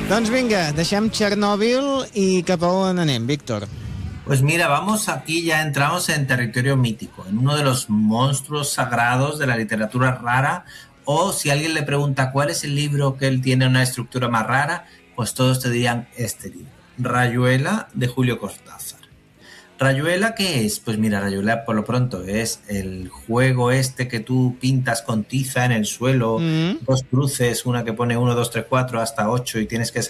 Doncs vinga, deixem Chernobyl i cap a on anem, Víctor? Pues mira, vamos aquí, ya entramos en territorio mítico, en uno de los monstruos sagrados de la literatura rara, o si alguien le pregunta cuál es el libro que él tiene una estructura más rara, pues todos te dirían este libro, Rayuela, de Julio Cortázar. ¿Rayuela qué es? Pues mira, Rayuela por lo pronto es el juego este que tú pintas con tiza en el suelo, dos cruces, una que pone 1, 2, 3, 4 hasta 8 y tienes que